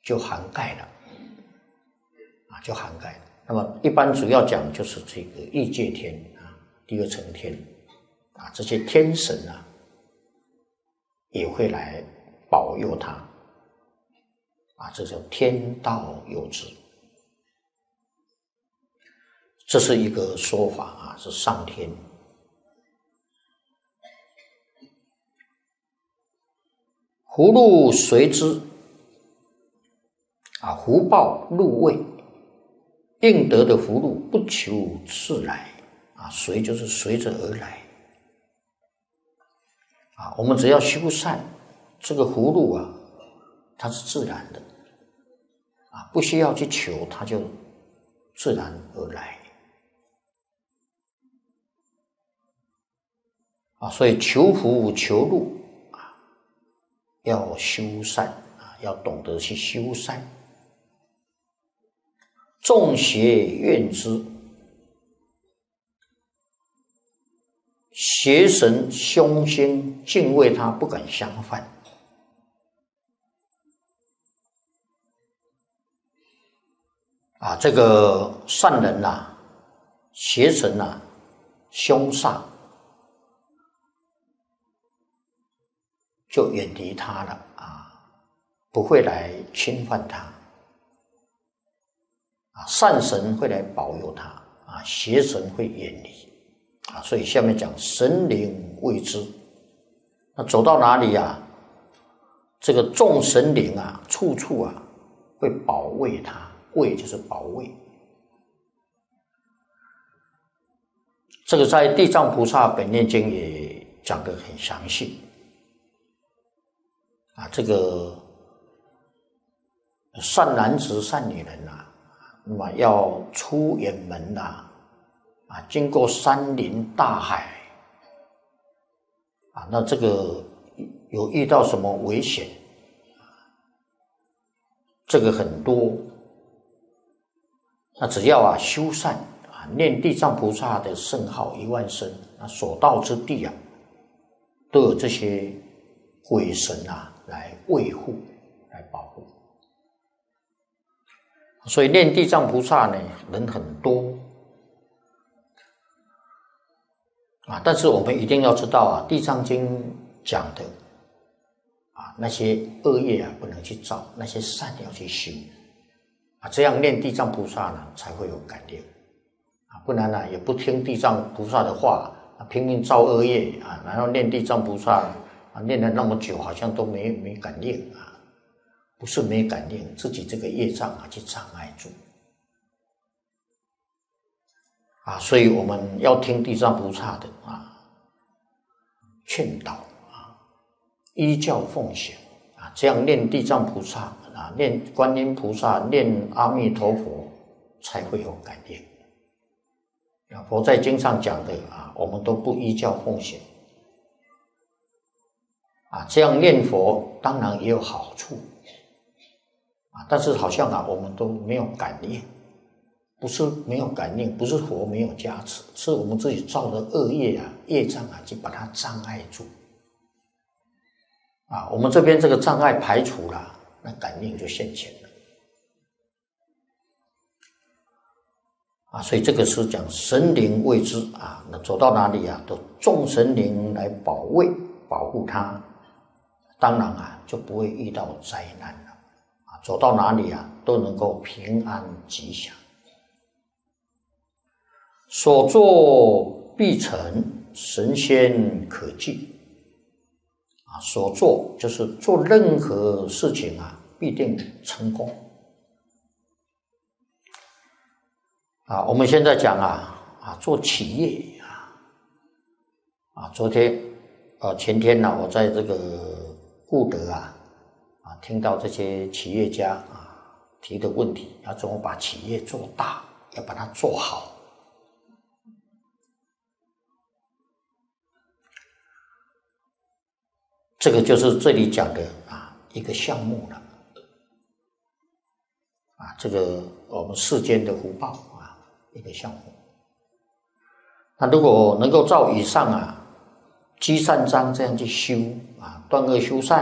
就涵盖了就涵盖了。那么一般主要讲就是这个异界天第二层天这些天神也会来保佑他这叫天道佑之。这是一个说法是上天。福禄随之福报禄位，应得的福禄不求自来随就是随着而来我们只要修善，这个福禄它是自然的不需要去求，它就自然而来所以求福求禄要修善要懂得去修善。众邪怨之，邪神凶星敬畏他，不敢相犯这个善人邪神凶煞就远离他了不会来侵犯他善神会来保佑他邪神会远离所以下面讲神灵畏之。那走到哪里这个众神灵处处会保卫他，卫就是保卫。这个在地藏菩萨本愿经也讲得很详细这个善男子善女人那么要出远门经过山林大海那这个有遇到什么危险这个很多，那只要修善念地藏菩萨的圣号10000声所到之地都有这些鬼神来维护来保护。所以念地藏菩萨呢人很多但是我们一定要知道地藏经讲的那些恶业不能去造，那些善要去修这样念地藏菩萨呢才会有感应不然也不听地藏菩萨的话拼命造恶业然后念地藏菩萨念了那么久好像都没感应不是没感应，自己这个业障去障碍住所以我们要听地藏菩萨的劝导依教奉行这样念地藏菩萨念观音菩萨念阿弥陀佛才会有感应。佛在经上讲的我们都不依教奉行这样念佛当然也有好处但是好像我们都没有感应，不是没有感应，不是佛没有加持，是我们自己造的恶业业障去把它障碍住我们这边这个障碍排除了，那感应就现前了所以这个是讲神灵畏之那走到哪里都众神灵来保卫保护他，当然就不会遇到灾难了走到哪里都能够平安吉祥。所作必成，神仙可记所做就是做任何事情必定成功我们现在讲做企业昨天前天我在这个固德听到这些企业家提的问题，要怎么把企业做大，要把它做好这个就是这里讲的一个项目了这个我们世间的福报一个项目。那如果能够照以上积善章这样去修断恶修善